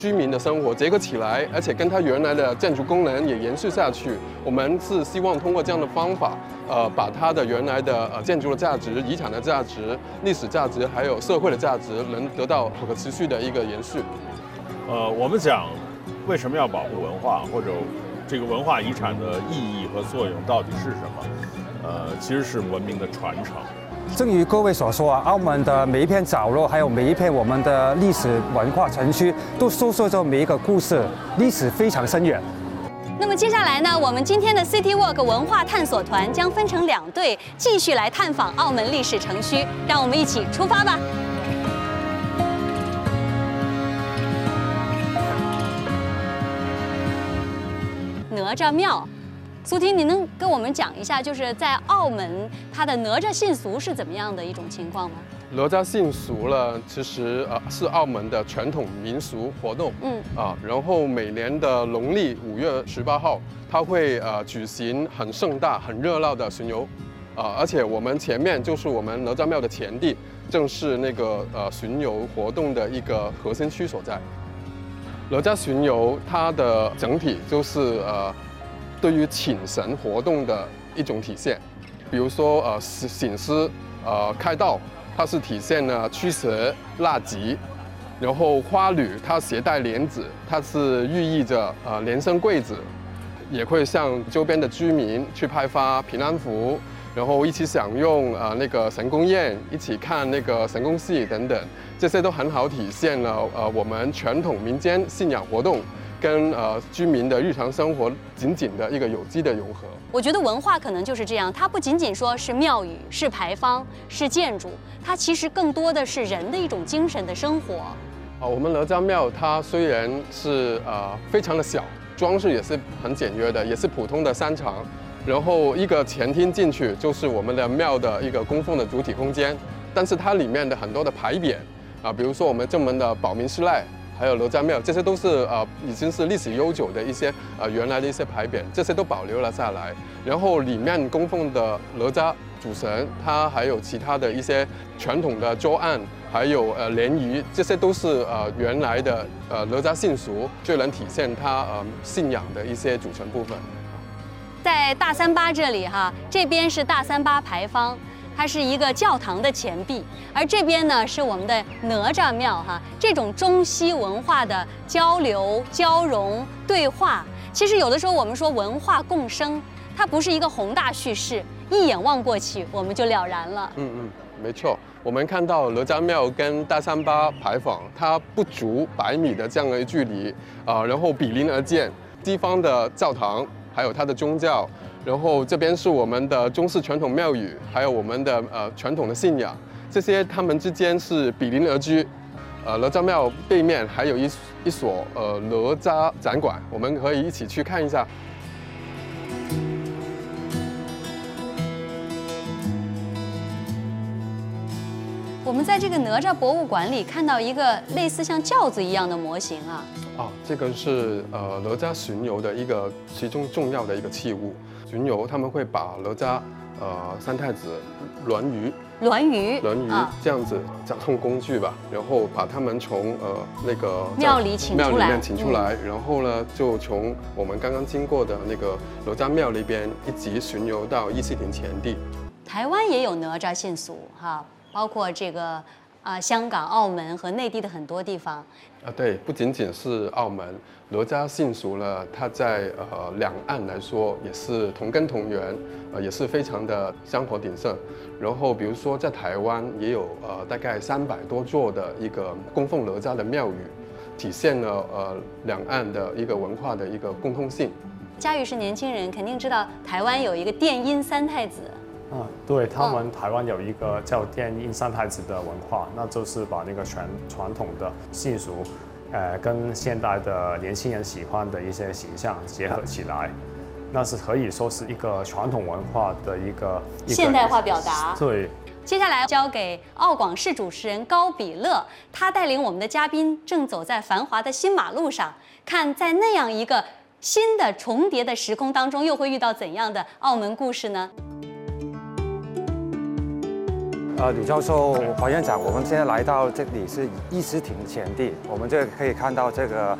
居民的生活结合起来，而且跟它原来的建筑功能也延续下去。我们是希望通过这样的方法，把它的原来的建筑的价值、遗产的价值、历史价值，还有社会的价值，能得到可持续的一个延续。 我们讲为什么要保护文化，或者这个文化遗产的意义和作用到底是什么？其实是文明的传承。 正如各位所说啊，澳门的每一片角落，还有每一片我们的历史文化城区，都诉说着每一个故事，历史非常深远。 那么接下来呢，我们今天的 City Walk 文化探索团将分成2队，继续来探访澳门历史城区，让我们一起出发吧。哪吒庙。苏婷，你能跟我们讲一下，就是在澳门它的哪吒信俗是怎么样的一种情况吗？ 哪吒信俗呢，其实是澳门的传统民俗活动。然后每年的农历5月18号，它会举行很盛大、很热闹的巡游。而且我们前面就是我们哪吒庙的前地，正是那个巡游活动的一个核心区所在。哪吒巡游它的整体就是对于请神活动的一种体现，比如说醒狮、开道，它是体现了驱蛇纳吉；然后花女它携带莲子，它是寓意着连生贵子，也会向周边的居民去派发平安符，然后一起享用那个神宫宴，一起看那个神宫戏等等，这些都很好体现了我们传统民间信仰活动跟居民的日常生活紧紧的一个有机的融合。 我觉得文化可能就是这样，它不仅仅说是庙宇、是牌坊、是建筑，它其实更多的是人的一种精神的生活。 我们哪吒庙它虽然是非常的小，装饰也是很简约的，也是普通的3层，然后一个前厅进去就是我们的庙的一个供奉的主体空间，但是它里面的很多的牌匾比如说我们正门的保民寺赖，还有哪吒庙，这些都是已经是历史悠久的一些原来的一些牌匾，这些都保留了下来。然后里面供奉的哪吒主神，它还有其他的一些传统的桌案，还有鲢鱼，这些都是原来的哪吒信俗，最能体现它信仰的一些组成部分。 在大三巴这里哈，这边是大三巴牌坊。它是一个教堂的前壁，而这边呢是我们的哪吒庙哈。这种中西文化的交流、交融、对话，其实有的时候我们说文化共生，它不是一个宏大叙事，一眼望过去我们就了然了。 没错。我们看到哪吒庙跟大三巴牌坊，它不足100米的这样的一距离然后比邻而建，西方的教堂，还有它的宗教。然后这边是我们的中式传统庙宇，还有我们的传统的信仰，这些它们之间是比邻而居。哪吒庙背面还有一所哪吒展馆，我们可以一起去看一下。 我们在这个哪吒博物馆里看到一个类似像轿子一样的模型啊。 这个是哪吒巡游的其中重要的一个器物。巡游他们会把哪吒三太子銮鱼这样子交通工具吧，然后把他们从那个庙里请出来， 然后呢就从我们刚刚经过的那个哪吒庙那边一直巡游到议事亭前地。 台湾也有哪吒信俗哈，包括这个香港、澳门和内地的很多地方。 对，不仅仅是澳门，哪吒信俗呢，它在两岸来说也是同根同源，也是非常的香火鼎盛。然后比如说在台湾也有大概300多座的一个供奉哪吒的庙宇，体现了两岸的一个文化的一个共通性。 嘉宇是年轻人，肯定知道台湾有一个电音三太子。 对，他们台湾有一个叫电音三太子的文化，那就是把那个传统的习俗，跟现代的年轻人喜欢的一些形象结合起来，那是可以说是一个传统文化的一个现代化表达。 对。 接下来交给澳广视主持人高比乐，他带领我们的嘉宾正走在繁华的新马路上，看在那样一个新的重叠的时空当中，又会遇到怎样的澳门故事呢？ 吕教授、黄院长，我们现在来到这里是议事亭前地，我们这可以看到这个